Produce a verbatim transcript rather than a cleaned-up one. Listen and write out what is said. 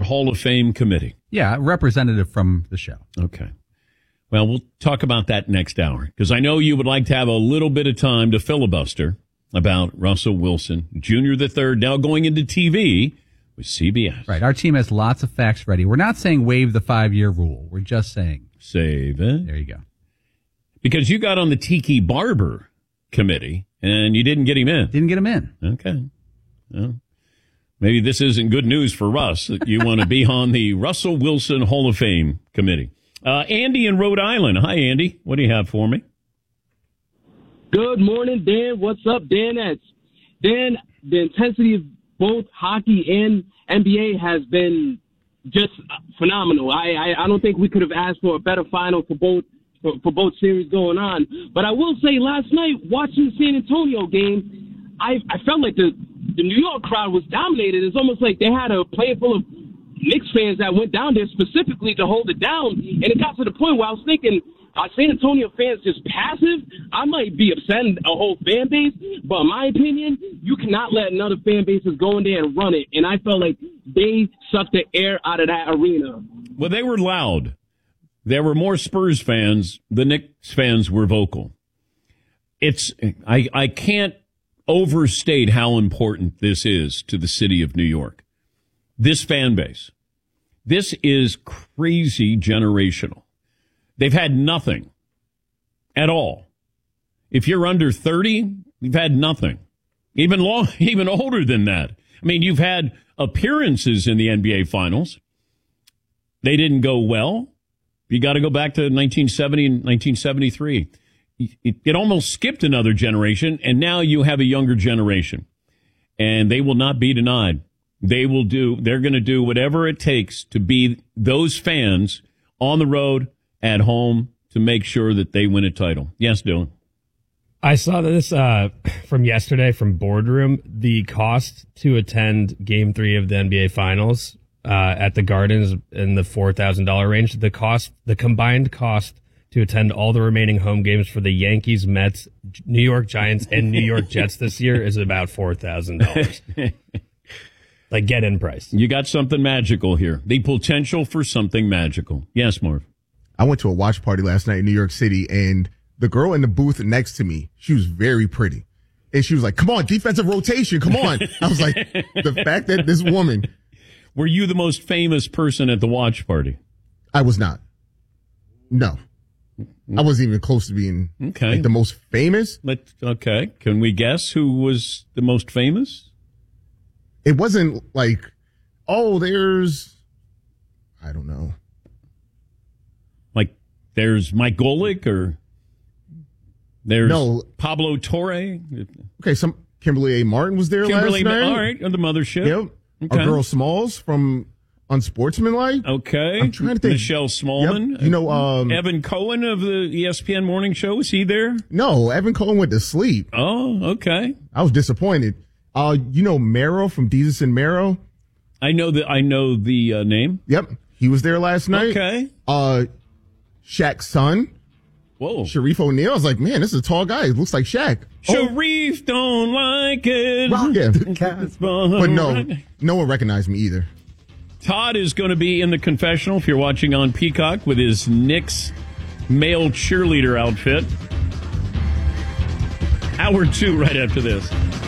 Hall of Fame committee. Yeah, a representative from the show. Okay. Well, we'll talk about that next hour, because I know you would like to have a little bit of time to filibuster about Russell Wilson, Junior the third, now going into T V with C B S. Right. Our team has lots of facts ready. We're not saying waive the five-year rule. We're just saying. Save it. There you go. Because you got on the Tiki Barber committee, and you didn't get him in. Didn't get him in. Okay. Well, maybe this isn't good news for Russ, that you want to be on the Russell Wilson Hall of Fame committee. Uh, Andy in Rhode Island. Hi, Andy. What do you have for me? Good morning, Dan. What's up, Danettes? Dan, the intensity of both hockey and N B A has been just phenomenal. I, I, I don't think we could have asked for a better final for both for, for both series going on. But I will say, last night, watching the San Antonio game, I, I felt like the, the New York crowd was dominated. It's almost like they had a plane full of Knicks fans that went down there specifically to hold it down. And it got to the point where I was thinking, are San Antonio fans just passive? I might be upsetting a whole fan base, but in my opinion, you cannot let another fan bases go in there and run it. And I felt like they sucked the air out of that arena. Well, they were loud. There were more Spurs fans. The Knicks fans were vocal. It's I, I can't overstate how important this is to the city of New York. This fan base. This is crazy generational. They've had nothing at all. If you're under thirty, you've had nothing. Even long, even older than that. I mean, you've had appearances in the N B A Finals. They didn't go well. You got to go back to nineteen seventy and nineteen seventy-three. It, it almost skipped another generation, and now you have a younger generation. And they will not be denied. They will do, they're going to do whatever it takes to be those fans on the road, at home, to make sure that they win a title. Yes, Dylan. I saw this uh, from yesterday from Boardroom. The cost to attend Game Three of the N B A Finals uh, at the Gardens in the four thousand dollars range. The cost, the combined cost to attend all the remaining home games for the Yankees, Mets, New York Giants, and New York Jets this year is about four thousand dollars. Like, get in price. You got something magical here. The potential for something magical. Yes, Marv. I went to a watch party last night in New York City, and the girl in the booth next to me, she was very pretty. And she was like, come on, defensive rotation, come on. I was like, the fact that this woman. Were you the most famous person at the watch party? I was not. No. I wasn't even close to being okay. like the most famous. But, okay. Can we guess who was the most famous? It wasn't like, oh, there's, I don't know. Like, there's Mike Golick, or there's no. Pablo Torre. Okay, some Kimberly A. Martin was there Kimberly, last night. All right, on the mothership. Yep. Okay. Our girl Smalls from Unsportsmanlike. Okay. I'm trying to think. Michelle Smallman. Yep. You know, um, Evan Cohen of the E S P N Morning Show. Was he there? No, Evan Cohen went to sleep. Oh, okay. I was disappointed. Uh, you know Mero from Desus and Mero? I know that. I know the uh, name. Yep. He was there last night. Okay. Uh, Shaq's son. Whoa. Sharif O'Neal. I was like, man, this is a tall guy. He looks like Shaq. Sharif oh. don't like it. Yeah. But no, no one recognized me either. Todd is going to be in the confessional if you're watching on Peacock with his Knicks male cheerleader outfit. Hour two right after this.